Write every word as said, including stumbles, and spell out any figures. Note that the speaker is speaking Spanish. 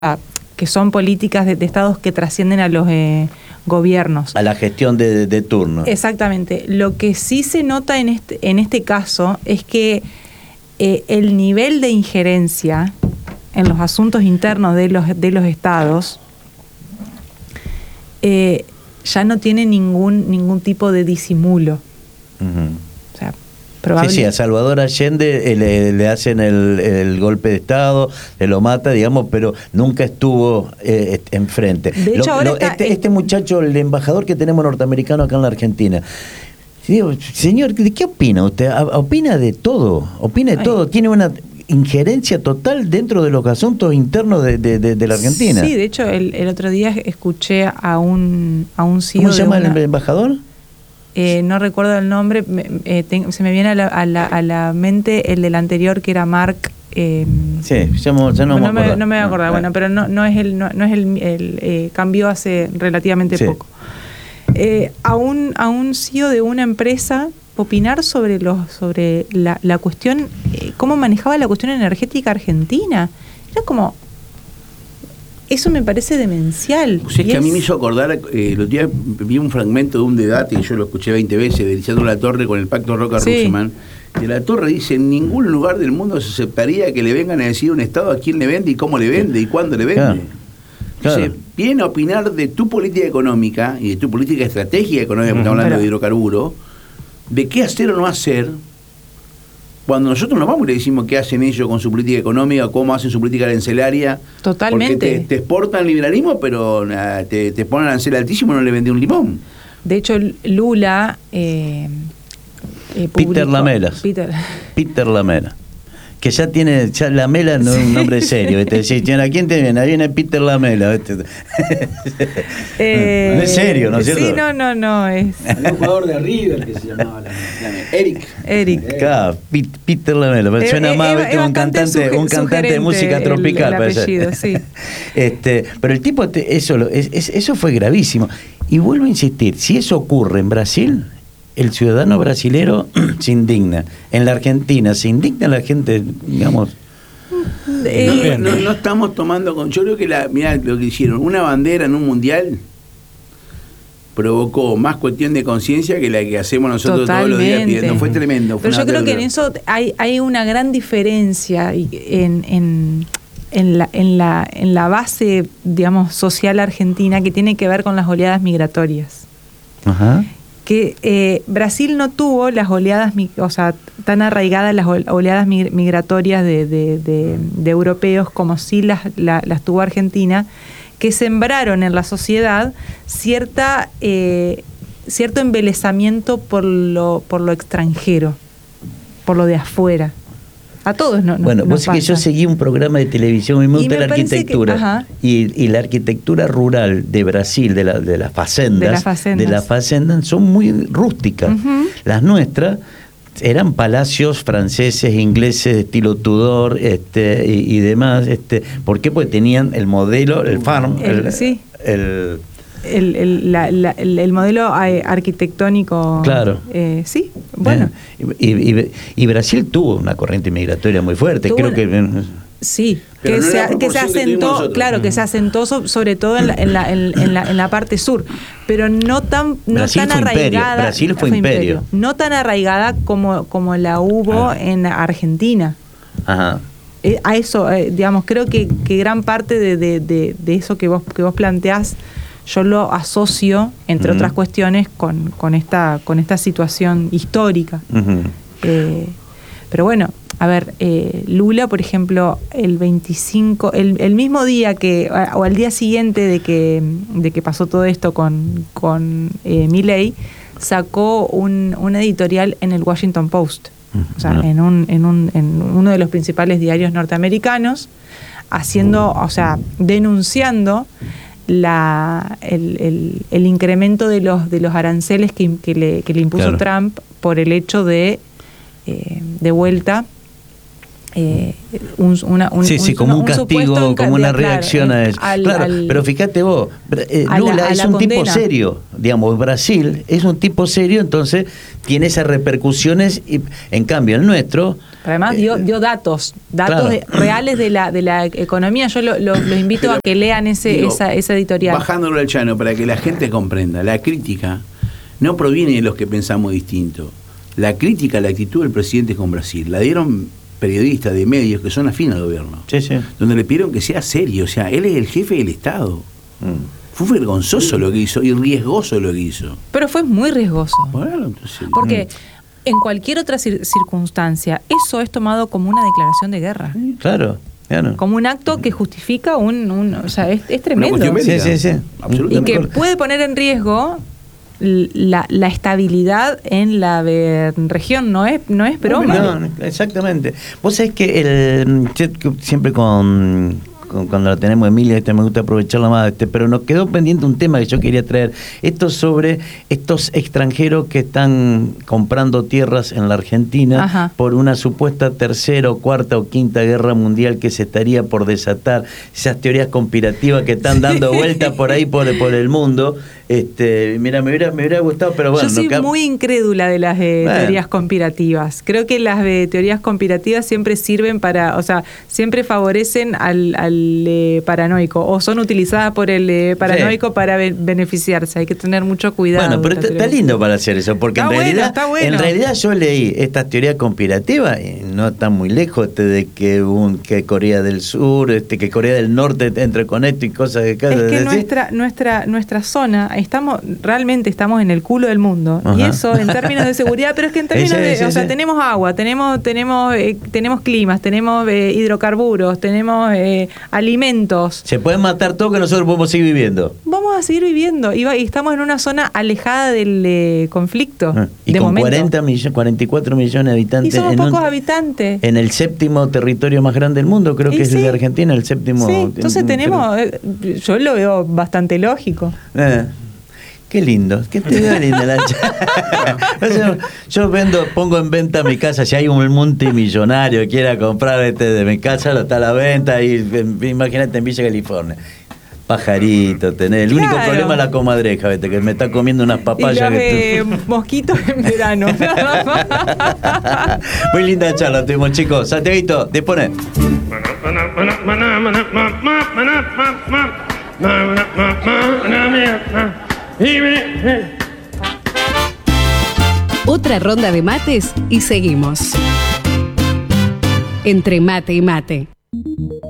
que son políticas de, de estados que trascienden a los eh, gobiernos. A la gestión de, de turno. Exactamente. Lo que sí se nota en este, en este caso es que eh, el nivel de injerencia en los asuntos internos de los, de los estados eh, ya no tiene ningún, ningún tipo de disimulo. Uh-huh. O sea, probable. Sí, sí, a Salvador Allende eh, le, le hacen el, el golpe de Estado, se lo mata, digamos, pero nunca estuvo eh, enfrente. De hecho, lo, ahora lo, está, este, eh, este muchacho, el embajador que tenemos norteamericano acá en la Argentina, digo, señor, ¿de qué opina usted? Opina de todo, opina de Ay. todo, tiene una injerencia total dentro de los asuntos internos de, de, de, de la Argentina. Sí, de hecho, el, el otro día escuché a un, a un C E O. ¿Cómo se llama de una, el embajador? Eh, no recuerdo el nombre, me, eh, ten, se me viene a la, a, la, a la mente el del anterior, que era Mark. Eh, sí, ya no, ya no, no, me me, no me voy a ah, acordar, ah. bueno, pero no, no es el, no, no es el, el eh, cambió hace relativamente sí. poco. Eh, a, un, a un C E O de una empresa opinar sobre los sobre la, la cuestión, eh, cómo manejaba la cuestión energética argentina. Era como... Eso me parece demencial. O sea, es que es... a mí me hizo acordar, eh, los días vi un fragmento de un debate, y yo lo escuché veinte veces, de Lisandro Latorre con el Pacto Roca-Russellman. Sí. Y Latorre dice, en ningún lugar del mundo se aceptaría que le vengan a decir a un Estado a quién le vende y cómo le vende y cuándo le vende. Claro. Entonces, Claro. viene a opinar de tu política económica y de tu política estratégica económica, porque estamos hablando Pero... de hidrocarburos, de qué hacer o no hacer, cuando nosotros nos vamos y le decimos qué hacen ellos con su política económica, cómo hacen su política arancelaria. Totalmente. Porque te, te exportan liberalismo, pero uh, te, te ponen arancel altísimo y no le vende un limón. De hecho, Lula... Eh, eh, Peter publicó, Lamela. Peter. Peter Lamela. Que ya tiene, ya Lamela no es un nombre serio. ¿Viste? Decís, ¿a quién te viene? Ahí viene Peter Lamela. ¿Viste? Eh, no es serio, ¿no es cierto? Sí, no, no, no. Es... Había un jugador de River que se llamaba Lamela. Eric. Eric. Claro, Peter Lamela. Eh, Suena eh, más, eh, ¿viste? Un cantante, un cantante de música tropical. El, el apellido, sí. este, pero el tipo, te, eso, lo, es, es, eso fue gravísimo. Y vuelvo a insistir, si eso ocurre en Brasil, el ciudadano brasilero se indigna. En la Argentina se indigna la gente, digamos. Eh, no, no, no estamos tomando con. Yo creo que la, mirá lo que hicieron, una bandera en un mundial provocó más cuestión de conciencia que la que hacemos nosotros Totalmente. todos los días pidiendo. Fue tremendo. Fue Pero yo creo que en eso hay, hay una gran diferencia en, en, en, la, en, la, en la base, digamos, social argentina, que tiene que ver con las oleadas migratorias. Ajá. Que eh, Brasil no tuvo las oleadas, o sea, tan arraigadas las oleadas migratorias de, de, de, de europeos como sí las, la, las tuvo Argentina, que sembraron en la sociedad cierta eh, cierto embelesamiento por lo por lo extranjero, por lo de afuera. A todos no, no Bueno, nos vos sabés que yo pasa. seguí un programa de televisión, me gusta me la arquitectura. Que, y, y la arquitectura rural de Brasil, de, la, de las facendas, de las facendas, de las facendas son muy rústicas. Uh-huh. Las nuestras eran palacios franceses, ingleses, de estilo Tudor, este, y, y demás. Este, ¿por qué? Porque tenían el modelo, el farm, el, el, sí. el El, el, la, la, el, el modelo arquitectónico. Claro. Eh, sí, bueno. Eh, y, y, y Brasil tuvo una corriente migratoria muy fuerte. Tuvo Creo una, que. Sí, Pero que, no se, que se asentó, que claro, que se asentó so, sobre todo en la, en, la, en, en, la, en la parte sur, pero no tan, no Brasil tan fue arraigada. Imperio. Brasil fue, fue imperio. imperio. No tan arraigada como, como la hubo ah. en Argentina. Ajá. Eh, a eso, eh, digamos, creo que, que gran parte de, de, de, de eso que vos, que vos planteás, yo lo asocio, entre uh-huh. otras cuestiones, con, con, esta, con esta situación histórica. Uh-huh. Eh, pero bueno, a ver, eh, Lula, por ejemplo, el veinticinco, el, el mismo día que, o al día siguiente de que, de que pasó todo esto con, con eh, Milei, sacó un, un editorial en el Washington Post, uh-huh. o sea, en, un, en, un, en uno de los principales diarios norteamericanos, haciendo, o sea, denunciando La, el, el, el incremento de los de los aranceles que, que, le, que le impuso claro. Trump por el hecho de eh, de vuelta Eh, un, una, un, sí, sí, un, como un, un castigo, supuesto, como una claro, reacción a eso. Al, claro, al, pero fíjate vos, eh, Lula la, es un condena. tipo serio, digamos, Brasil es un tipo serio, entonces tiene esas repercusiones, y en cambio el nuestro... Pero además dio, dio datos, datos claro. de, reales de la de la economía. Yo lo, lo, los invito pero, a que lean ese digo, esa, esa editorial. Bajándolo al llano para que la gente comprenda, la crítica no proviene de los que pensamos distinto. La crítica a la actitud del presidente con Brasil la dieron periodistas de medios que son afines al gobierno, sí, sí. donde le pidieron que sea serio, o sea, él es el jefe del Estado. Mm. Fue vergonzoso lo que hizo y riesgoso lo que hizo. Pero fue muy riesgoso. Bueno, entonces, porque mm. en cualquier otra cir- circunstancia, eso es tomado como una declaración de guerra. Claro. Claro. Como un acto que justifica un... un o sea, es, es tremendo. Sí, sí, sí. Y que puede poner en riesgo La, la estabilidad en la eh, región, no es no es broma. No, no, exactamente. Vos sabés que el, siempre con, con cuando la tenemos Emilia, este me gusta aprovecharla más, este, pero nos quedó pendiente un tema que yo quería traer, esto sobre estos extranjeros que están comprando tierras en la Argentina. Ajá. Por una supuesta tercera o cuarta o quinta guerra mundial que se estaría por desatar, esas teorías conspirativas que están dando vueltas por ahí por, por el mundo. Este, mira, me hubiera, me hubiera gustado, pero bueno. Yo soy no, muy incrédula de las eh, bueno. teorías conspirativas. Creo que las eh, teorías conspirativas siempre sirven para, o sea, siempre favorecen al, al eh, paranoico, o son utilizadas por el eh, paranoico sí. para be- beneficiarse. Hay que tener mucho cuidado. Bueno, pero está, está lindo para hacer eso, porque está en bueno, realidad, está bueno. en realidad yo leí estas teorías conspirativas y no están muy lejos este, de que un, que Corea del Sur, este, que Corea del Norte entre con esto y cosas de Es que nuestra, nuestra, nuestra zona estamos realmente estamos en el culo del mundo. Ajá. Y eso en términos de seguridad, pero es que en términos ese, de, ese, o sea, ese. tenemos agua, tenemos tenemos eh, tenemos climas, tenemos eh, hidrocarburos, tenemos eh, alimentos. Se pueden matar todo que nosotros podemos seguir viviendo. Vamos a seguir viviendo y, va, y estamos en una zona alejada del eh, conflicto. Ah, y de con momento. cuarenta millones, cuarenta y cuatro millones de habitantes. Y somos en pocos un, habitantes. En el séptimo territorio más grande del mundo, creo y que sí. es el de Argentina, el séptimo. Sí, entonces tenemos, eh, yo lo veo bastante lógico. Eh. Qué lindo, qué te veo linda la yo, yo vendo, pongo en venta mi casa, si hay un multimillonario que quiera comprar este de mi casa, lo está a la venta y imagínate en Villa California. Pajarito, tenés. El claro. único problema es la comadreja, ¿vete? Que me está comiendo unas papayas. Y los, que eh, mosquitos en verano. Muy linda charla tuvimos, chicos. Santiaguito, dispone. Otra ronda de mates y seguimos. Entre mate y mate.